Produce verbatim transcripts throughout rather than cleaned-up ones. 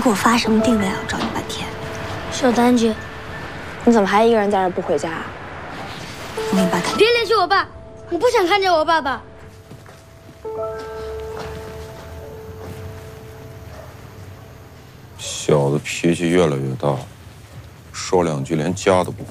给我发什么定位啊？我找你半天。 小丹姐， 你怎么还一个人在这不回家啊？ 我给你爸看。 别联系我爸，我不想看见我爸爸。 小子脾气越来越大，说两句连家都不。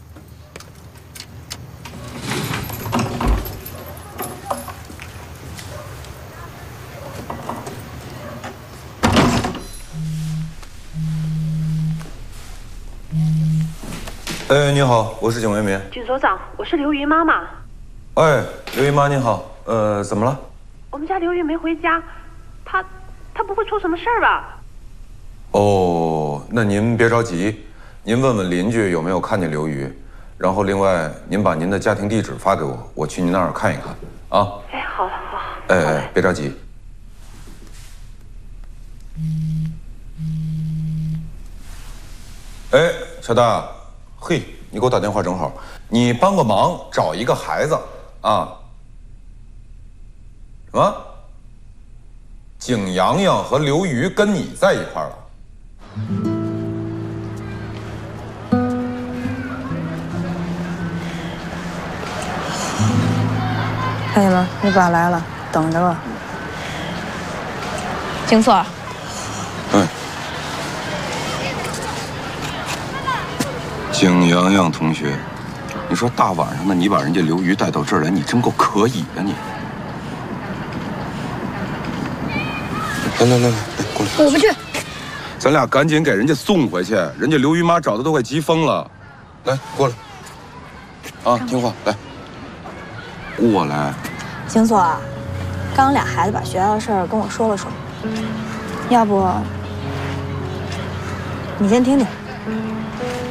哎，你好，我是景为民。 景所长，我是刘云妈妈。 哎，刘姨妈你好，呃，怎么了？ 我们家刘云没回家，她她不会出什么事儿吧？ 哦，那您别着急，您问问邻居有没有看见刘瑜，然后另外您把您的家庭地址发给我，我去您那儿看一看啊。 哎，好好。 哎哎，别着急。哎，小大。 嘿，你给我打电话正好，你帮个忙，找一个孩子啊。什么？景阳阳和刘瑜跟你在一块儿了？ 看见吗？你爸来了，等着吧。景所。 嗯。 景阳阳同学，你说大晚上的你把人家刘瑜带到这儿来，你真够可以呀、啊、你！来来来来，过来！ 我不去， 咱俩赶紧给人家送回去，人家刘瑜妈找的都快急疯了。来，过来！啊，听话，来，过来。 景所，刚俩孩子把学校的事儿跟我说了说，要不你先听听。